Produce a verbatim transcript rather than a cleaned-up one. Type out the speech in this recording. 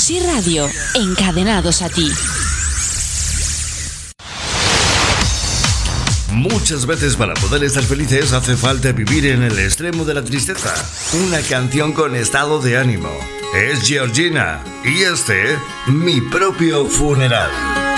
Sí Radio, encadenados a ti. Muchas veces para poder estar felices hace falta vivir en el extremo de la tristeza. Una canción con estado de ánimo. Es Georgina y este, Mi propio funeral.